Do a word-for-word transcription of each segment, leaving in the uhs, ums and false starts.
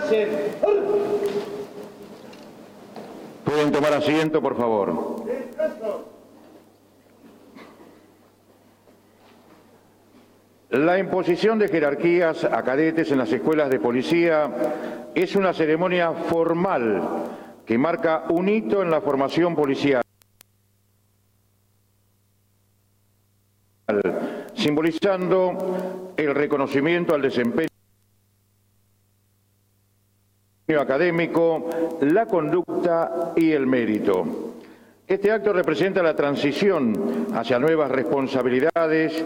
Pueden tomar asiento, por favor. La imposición de jerarquías a cadetes en las escuelas de policía es una ceremonia formal que marca un hito en la formación policial, simbolizando el reconocimiento al desempeño académico, la conducta y el mérito. Este acto representa la transición hacia nuevas responsabilidades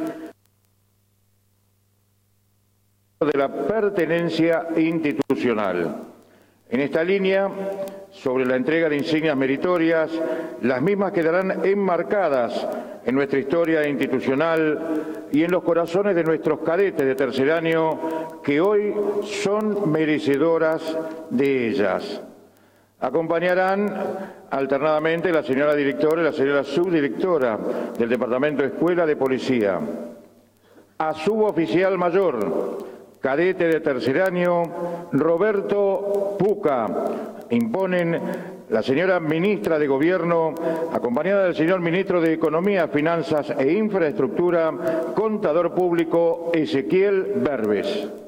de la pertenencia institucional. En esta línea, sobre la entrega de insignias meritorias, las mismas quedarán enmarcadas en nuestra historia institucional y en los corazones de nuestros cadetes de tercer año, que hoy son merecedoras de ellas. Acompañarán alternadamente la señora directora y la señora subdirectora del Departamento de Escuela de Policía. A suboficial mayor, cadete de tercer año, Roberto Puca. Imponen la señora ministra de Gobierno, acompañada del señor ministro de Economía, Finanzas e Infraestructura, contador público Ezequiel Berbes.